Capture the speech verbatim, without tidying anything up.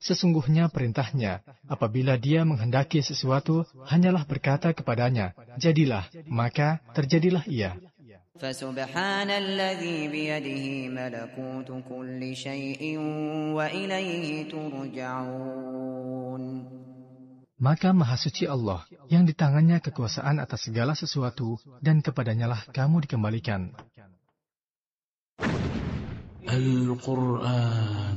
Sesungguhnya perintahnya, apabila dia menghendaki sesuatu, hanyalah berkata kepadanya, jadilah, maka terjadilah ia. فَسُبْحَانَ الَّذِي بِيَدِهِ مَلَكُوتُ كُلِّ شَيْءٍ وَإِلَيْهِ تُرْجَعُونَ. Maka Maha Suci Allah, yang di tangannya kekuasaan atas segala sesuatu, dan kepadanyalah kamu dikembalikan. Al-Quran